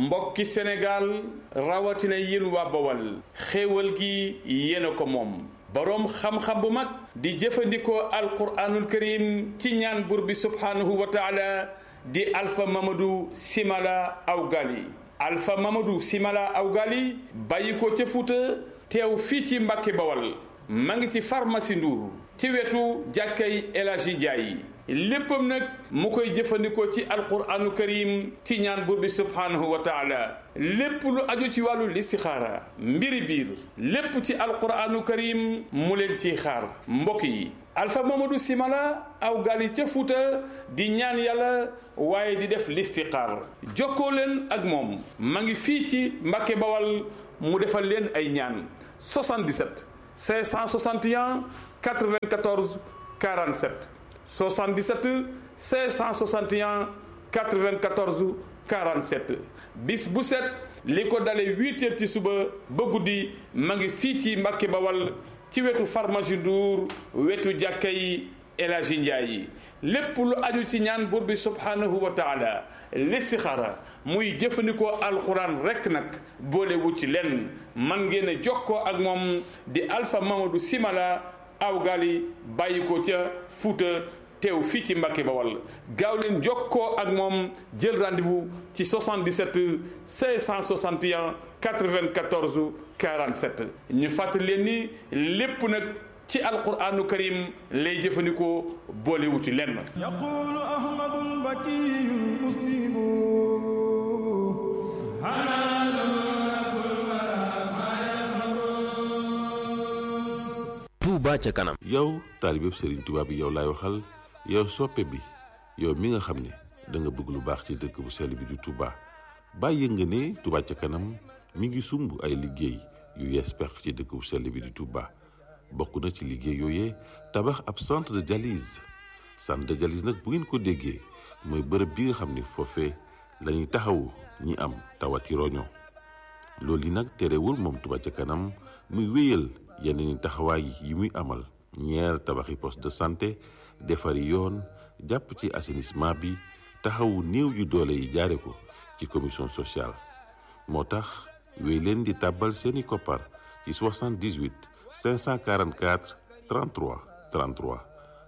mbokki Sénégal rawatina yéen waa Bawal xéewal gi yéen a ko moom boroom xam-xam bu mag di jëfandikoo alquraanul karim ci ñaan buur bi subhaanahu wa taala di Alpha Mamadou Simala Awgali Alpha Mamadou Simala Awgali bàyyi ko ca Fuuta teew fii ci Mbàkke Bawal ma ngi ci pharmacie Ndour ci wetu jàkkay El Hadji Ndiaye léppam nag mu koy jëfandikoo ci alquranu karim ci ñaan buur bi subhaanahu wa taala lépp lu aju ci wàllu listixaara mbiri biir lépp ci alquranu karim mu leen ciy xaar mbokk yi Alpha Mamadou Simala Awgali ca Fuuta di ñaan yàlla waaye di def listixaar jokkoo leen ak moom ma ngi fii ci Mbàkke Bawal mu defal leen ay ñaan 77 561 94 47 77 561 94 47 bis bu set li ko dalee 8 heures ci suba ba guddi ma ngi fii ci Mbàkke Bawal ci wetu pharmacie Ndour wetu jàkka yi El Hadji Ndiaye lépp lu aju ci ñaan buur bi subhaanahu wa taala listixaara muy jëfandikoo alxuraan rekk nag boolewu ci lenn man ngeen a jokkoo ak moom di Alpha Mamadou Simala Awgali bàyyi ko ca Fuuta teew fii ci Mbàkke Bawal gaaw leen jokkoo ak moom jël rendez-vous ci 77 561 94 47 ñu fàttali leen ni lépp nag ci alquranu karim lay jëfandikoo boolewu ci lenn yaqulu ahmadul bakiyul muslimu Touba ca kanam. yow taalibeb Serigne Touba bi yow laay waxal yow soppe bi yow mi nga xam ne da nga bëgg lu baax ci dëkk bu sell bi di Touba bàyyi nga ne Touba ca kanam mi ngi sumb ay liggéey yu yees peq ci dëkk bu sell bi di Touba bokk na ci liggéey yooyee tabax ab centre de dialyse nag bu ngeen ko déggee mooy bërëb bi nga xam ne foofee la ñuy taxawu ñi am tawati roño loolu yi nag terewul moom Touba ca kanam muy wéyal yeneen taxawaay yi muy amal ñeer tabaxi poste de santé defari yoon jàpp ci assainissement bi taxawu néew yu doole yi jaare ko ci commission sociale moo tax wéy leen di tàbbal seeni koppar ci 78 544 33 33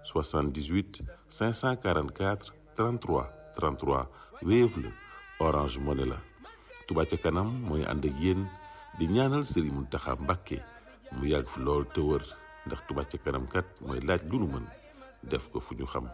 78 544 33 33 Wave la Orange Money la Touba ca kanam mooy ànd ak yéen di ñaanal Serigne Mountakha Mbacké mu yàgg fi lool te wër ndax Touba ca kanam kat mooy laaj lu nu mën def ko fu ñu xam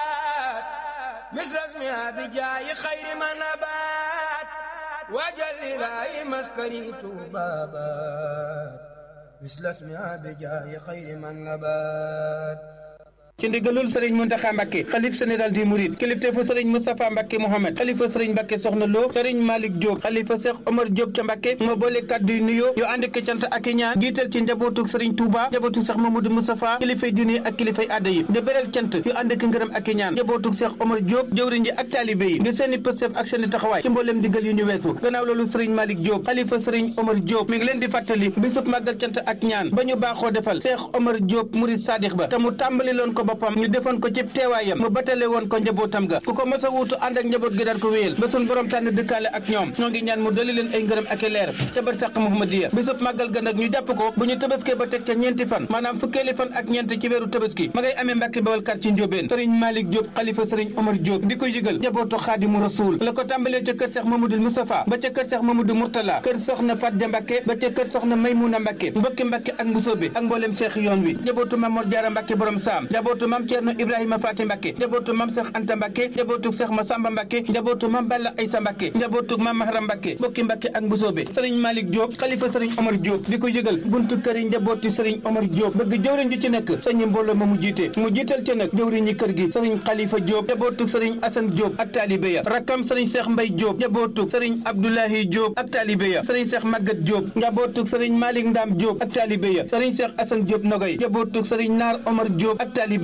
misrasmi abijaayi xayri ma nabaat wajal ilaahi maskani tuubaabaat misrasmi abijaayi xayri ma nabaat ci ndigalul sëriñ Mountakha Mbacké xalif général des mourides kilifteefu sëriñ Moustapha Mbacké Mohamed xalifa sëriñ Mbacké Soxna Lo sëriñ Malick Diop xalifa Cheikh Omar Diop ca Mbacké moo boole kàddu yu nuyoo yu ànd ak cant ak i ñaan jiital ci njabootu sëriñ Touba njabootu Cheikh Mamadou Moustapha kilifay diine ak kilifay adda yi di beral cant yu ànd ak ngërëm ak i ñaan njabootu Cheikh Omar Diop jëwriñ ji ak taalibe yi di seeni pëstef ak seeni taxawaay ci mboolem digal yu ñu weesu gannaaw loolu sëriñ Malick Diop xalifa sëriñ Omar Diop mi ngi leen di fàttali bisub màggal cant ak ñaan ba ñu baaxoo defal Cheikh Omar Diop murid sadiq ba te mu tàmbali loon ko boppam ñu defoon ko ci teewaayam mu batale woon ko njabootam ga ku ko mos a wuutu ànd ak njaboot gi daan ko wéyal ba sun borom tànn dëkkaale ak ñoom ñoo ngi ñaan mu doli leen ay ngërëm ak i leer ca barsàq Muhammadiya bisub màggal ga nag ñu jàpp ko bu ñu tëbaskee ba teg ca ñeenti fan maanaam fukkeeli fan ak ñeent ci weeru tëbaski ma ngay amee Mbàkke Bawal kar ci Njóobeen sëriñ Malick Diop xalifa sëriñ Omar Diop di ko yëgal njabootu Xaadimu Rasuul la ko tàmbalee ca kër Cheikh Mamadou Moustapha ba ca kër Cheikh Mamadou Mourtala kër soxna Fatja Mbàkke ba ca kër soxna Maymuna Mbàkke mbokki Mbàkke ak Mbusoobe ak mbooleem Cheikh yoon wi njabootu Mam Mor Jaara Mbàkke borom saam njabootu Mam Ceerno Ibrahima Faati Mbàkke njabootu Mam Cheikh Anta Mbàkke njabootu Cheikh Massamba Mbàkke njabootu Mam Balla Aysa Mbàkke njabootu Mam Mahram Mbàkke mbokki Mbàkke ak Mbusoobe sëriñ Malick Diop xalifa sëriñ Omar Diop di ko yëgal buntu kër yi njabooti sëriñ Omar Diop bëgg jëwriñ ju ci nekk sëñ mbooloo ma mu jiite mu jiital ci nag jëwriñ ñi kër gi sëriñ Khalifa Diop njabootu sëriñ Assane Diop ak taalibe ya rakkam sëriñ Cheikh Mbay Diop njabootu sëriñ Abdoulahi Diop ak taalibe ya sëriñ Cheikh Maguette Diop njabootu sëriñ Malick Ndam Diop ak taalibe ya sëriñ Cheikh Assane Diop Nogay njabootu sëriñ Naar Omar Diop ak taalibe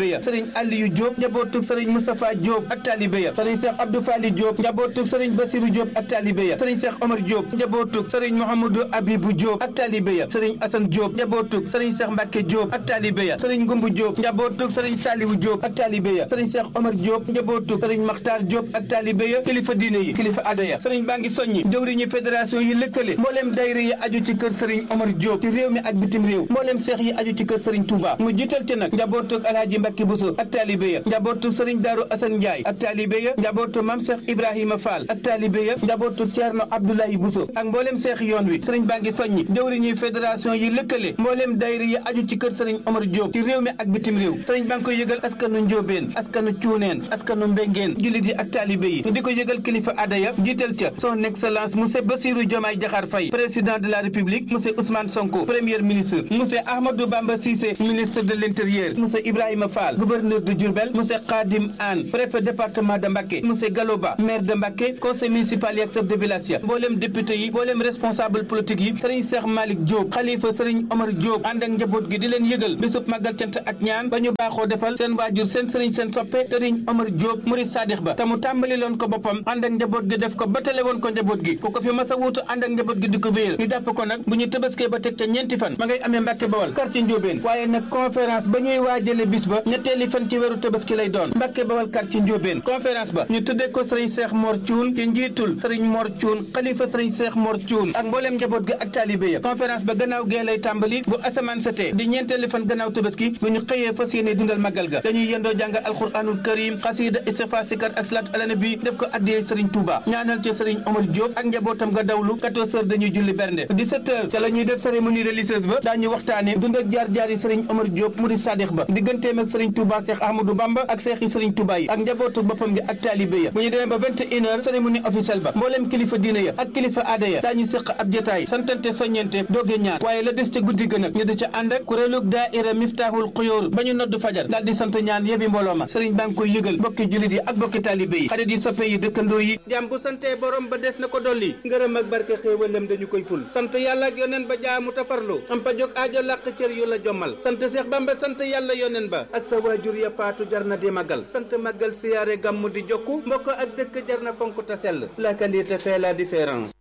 taalibe ya sëriñ Aliou Diop njabootug sëriñ Moustapha Diop ak taalibe ya sëriñ Cheikh Abdou Fali Diop njabootug sëriñ Bassirou Diop ak taalibe ya sëriñ Cheikh Omar Diop njabootug sëriñ Mouhamadou Abibou Diop ak taalibe ya sëriñ Assane Diop njabootug sëriñ Cheikh Mbacke Diop ak taalibe ya sëriñ Ngumbu Diop njabootug sëriñ Saliou Diop ak taalibe ya sëriñ Cheikh Omar Diop njabootug sëriñ Makhtar Diop ak taalibe ya kilifa diine yi kilifa aada ya sëriñ baa ngi soññi jëwriñu fédération yi lëkkale mbooleem dayra yi aju ci kër sëriñ Omar Diop ci réew mi ak bitim réew mbooleem seex yi aju ci kër sëriñ Touba mu jiital ci nag njabootug Alhaji Mbacke Bousso ak taalibe ya njabootug sëriñ Daaru Assane Ndiaye ak taalibe ya njabootug Mame Cheikh Ibrahima Fall ak taalibe ya njabootug Thierno Abdoulaye Bousso ak mbooleem seex yoon wi sëriñ baa ngi soññi jëwriñu fédération yi lëkkale mbooleem dayra yi aju ci kër sëriñ Omar Diop ci réew mi ak bitim réew sëriñ baa ngi koy yëgal askanu Njóobeen askanu Cuuneen askanu Mbengeen jullit yi ak taalibe yi di ko yëgal kilifa aada ya jiital ca son excellence monsieur Bassirou Diomaye Diakhar Faye président de la République monsieur Ousmane Sonko premier ministre monsieur Ahmadou Bamba Cissé ministre de l'Intérieur monsieur Ibrahima Fall gouverneur de Diourbel monsieur Khadim Anne préfet département de Mbacké monsieur Galoba maire de Mbacké conseil municipal yi ak chef de village ya mboolem député yi mboolem responsable politique yi sëriñ Cheikh Malick Diop xalifa sëriñ Omar Diop ànd ak njaboot gi di leen yëgal bisub màggal cant ak ñaan ba ñu baaxoo defal seen waajur seen sëriñ seen soppe sëriñ Omar Diop murid sadix ba te mu tàmbali loon ko boppam ànd ak njaboot gi def ko batale woon ko njaboot gi ku ko fi mas a wuutu ànd ak njaboot gi di ko wéyal ñu jàpp ko nag bu ñu tëbaskee ba teg ca ñeenti fan ma ngay amee Mbàkke Bawal quartier Njóobeen waaye nag conférence ba ñuy waajale bis ba ñetteeli fan ci weeru tëbaski lay doon Mbàkke Bawal quartier Njóobeen conférence ba ñu tuddee ko sëriñ Cheikh Mor Thioune ci njiitul sëriñ Mor Thioune xalifa sëriñ Cheikh Mor Thioune ak mbooleem njaboot gi ak taalibe ya conférence ba gannaaw gee lay tàmbali bu asamaan setee di ñeenteeli fan gannaaw tëbaski bu ñu xëyee fas yéene dundal màggal ga dañuy yendoo jàng alquranul karim xasida istighfar sikar ak salaatu ala nabi def ko addiyee sëriñ Touba ñaanal ci sëriñ Omar Diop ak njabootam ga dawlu 14 heures dañuy julli bernde 17 heures ca la ñuy def cérémonie religieuse ba daañu waxtaane dund ak jaar-jaar yi sëriñ Omar Diop murid sadix ba digganteem ak sëriñ Touba Cheikh Ahmadou Bamba ak seex yi sëriñ Touba yi ak njabootu boppam gi ak taalibe ya bu ñu demee ba 21 heures cérémonie officielle ba mbooleem kilifa diine ya ak kilifa aada ya daañu séq ab jotaay santante soññente dooge ñaan waaye la des ca guddi gën ak ñu di ca ànd ak kuréelug daaira Miftahul Xuyoor ba ñu noddu fajar daal di sant ñaan yebi mbooloo ma sëriñ baa ngi koy yëgal bokki jullit yi ak bokki taalibe yi xarit yi soppe yi dëkkandoo yi jaam bu sante borom ba des na ko dolli ngërëm ak barke xéewalam dañu koy ful sant yàlla ak yoneen ba jaamu tafarlu am pa jóg aajo làq cër yu la jommal sant Seex Bamba sant yàlla yoneen ba ak sa waajur ya faatu jar na di màggal sant màggal siyaare gàmmu di jokku mbokk ak dëkk jar na fonk ta sell la qualité fait la différence.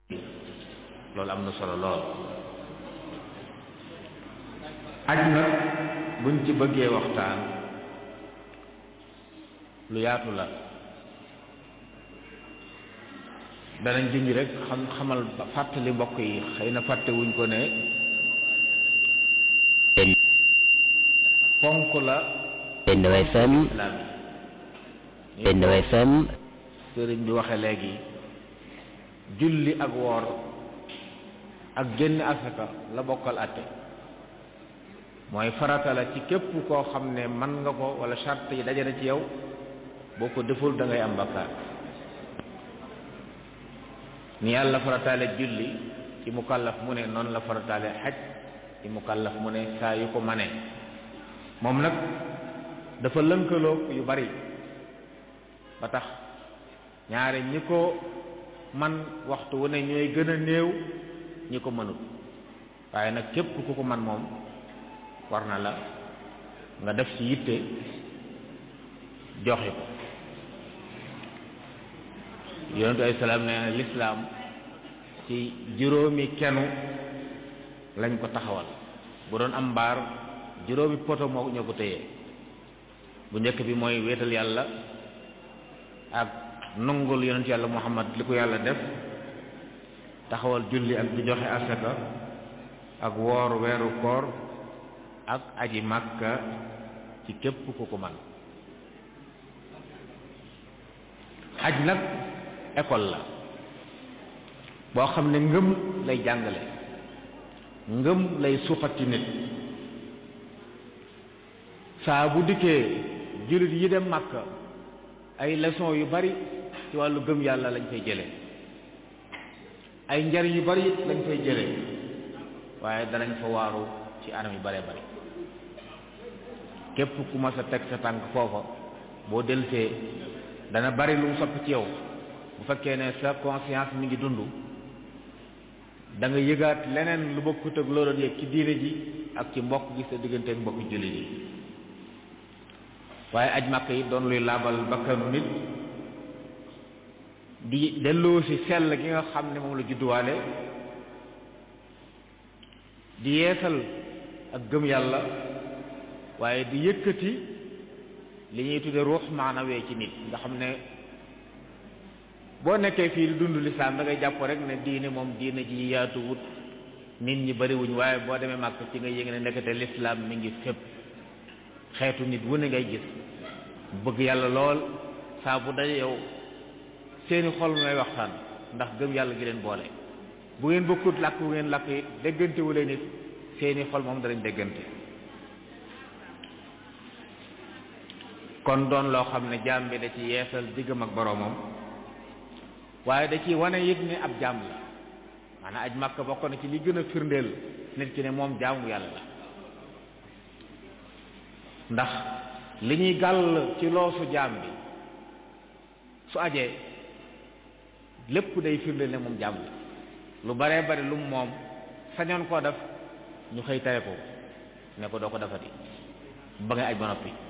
loolu am na solo lool aj nag buñ ci bëggee waxtaan lu yaatu la danañ junj rek xamal fàttali mbokk yi xëy na fàtte wuñ ko ne ponk la Benno FM sëriñ bi waxe léegi julli ak woor ak génn asaka la bokkal àtte mooy farata la ci képp koo xam ne man nga ko wala charte yi daje na ci yow boo ko deful da ngay am bakkaar ni yàlla farataale julli ci mukallaf mu ne noonu la farataale xaj ci mukallaf mu ne saa yu ko manee moom nag dafa lënkaloo yu bari ba tax ñaare ñi ko man waxtu wu ne ñooy gën a néew ñi ko mënut waaye nag képp ku ko man moom war na la nga def ci yitte joxe ko yonentu ay salaam nee na lislaam ci juróomi kenu lañ ko taxawal bu doon am mbaar juróomi poto moo ñoo ko téyee bu njëkk bi mooy wéetal yàlla ak nungul yonent yàlla Muhammad li ko yàlla def taxawal julli ak di joxe asaka ak woor weeru koor ak aji màkka ci képp ku ko man aj nag école la boo xam ne ngëm lay jàngale ngëm lay suuxati nit saa bu dikkee jullit yi dem màkka ay leçon yu bari ci wàllu gëm yàlla lañ fay jële ay njariñ yu bari lañ fay jële waaye danañ fa waaru ci anam yu bare bari képp ku mas a teg sa tànk foofa boo delsee dana bari lu mu soppi ci yow bu fekkee ne sa conscience mi ngi dund da nga yëgaat leneen lu bokkut ak loo doon yëg ci diine ji ak ci mbokk gi sa diggante ak mbokk jullit yi waaye aj màkk yi doon luy laabal bakkanu nit di delloo si sell gi nga xam ne moom la judduwaale di yeesal ak gëm yàlla waaye di yëkkati li ñuy tudde ruux maanawee ci nit nga xam ne boo nekkee fii di dund lislaam da ngay jàpp rek ne diine moom diine ji yaatu wut nit ñi bariwuñ waaye boo demee màkk ci nga yëg ne nekkate lislaam mi ngi fépp xeetu nit wu ne ngay gis bëgg yàlla lool saa bu daje yow seeni xol mooy waxtaan ndax gëm yàlla gi leen boole bu ngeen bokkut làkk bu ngeen làkk yi déggante wu leen nit seeni xol moom danañ déggante kon doon loo xam ne jaam bi da ci yeesal diggam ak boroomam waaye da ci wane it ne ab jaam la maanaam aj màkk bokk na ci li gën a firndeel nit ki ne moom jaamu yàlla la ndax li ñuy gàll ci loosu jaam bi su ajee lépp day firndeel ne moom jaam la lu baree bari lu moom sañoon koo def ñu xëy tere ko ne ko doo ko defati ba ngay aj ba noppi